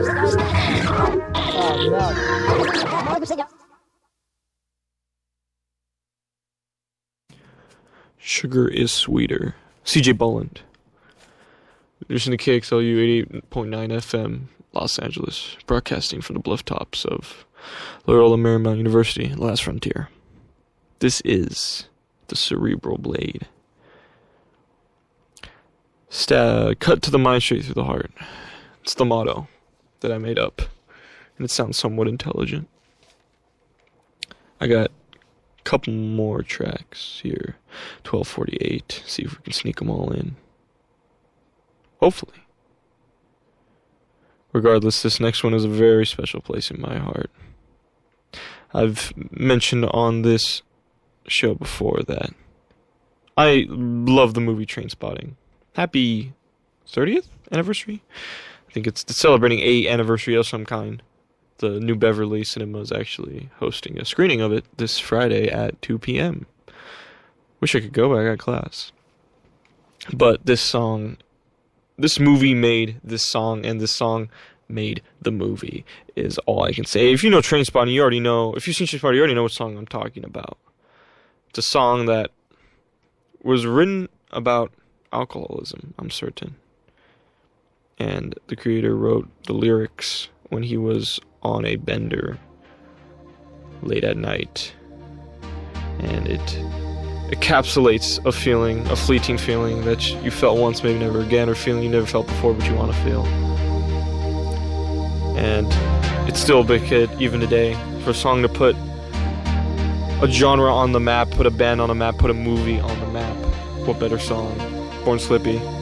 Sugar is Sweeter. CJ Bolland. Listen to KXLU 88.9 FM, Los Angeles, broadcasting from the bluff tops of Loyola Marymount University, Last Frontier. This is the Cerebral Blade. Cut to the mind, straight through the heart. It's the motto that I made up, and it sounds somewhat intelligent. I got a couple more tracks here. 12:48. See if we can sneak them all in. Hopefully. Regardless, this next one is a very special place in my heart. I've mentioned on this show before that I love the movie Trainspotting. Happy 30th anniversary? I think it's celebrating a anniversary of some kind. The New Beverly Cinema is actually hosting a screening of it this Friday at 2 p.m. Wish I could go, but I got class. But this movie made this song, and this song made the movie, is all I can say. If you know Trainspotting, you already know. If you've seen Trainspotting, you already know what song I'm talking about. It's a song that was written about alcoholism, I'm certain. And the creator wrote the lyrics when he was on a bender late at night. And it encapsulates a feeling, a fleeting feeling that you felt once, maybe never again, or feeling you never felt before but you want to feel. And it's still a big hit even today. For a song to put a genre on the map, put a band on the map, put a movie on the map, what better song? Born Slippy.